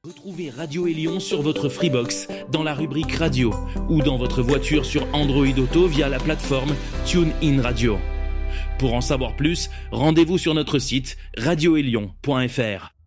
Retrouvez Radio Élion sur votre Freebox, dans la rubrique Radio, ou dans votre voiture sur Android Auto via la plateforme TuneIn Radio. Pour en savoir plus, rendez-vous sur notre site radioélion.fr.